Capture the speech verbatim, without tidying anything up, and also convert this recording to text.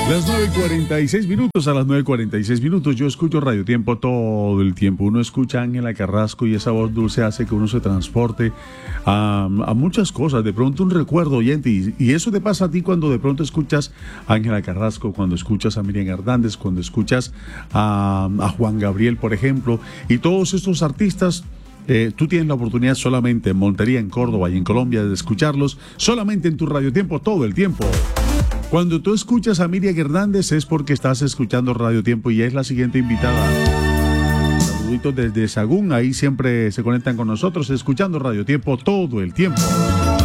Las nueve y cuarenta y seis minutos, a las nueve y cuarenta y seis minutos yo escucho Radio Tiempo todo el tiempo. Uno escucha a Ángela Carrasco y esa voz dulce hace que uno se transporte a, a muchas cosas. De pronto un recuerdo, oyente, y, y eso te pasa a ti cuando de pronto escuchas a Ángela Carrasco, cuando escuchas a Miriam Hernández, cuando escuchas a, a Juan Gabriel, por ejemplo, y todos estos artistas. Eh, tú tienes la oportunidad solamente en Montería, en Córdoba y en Colombia de escucharlos solamente en tu Radio Tiempo todo el tiempo. Cuando tú escuchas a Miriam Hernández es porque estás escuchando Radio Tiempo y es la siguiente invitada. Saluditos desde Sagún, ahí siempre se conectan con nosotros escuchando Radio Tiempo todo el tiempo.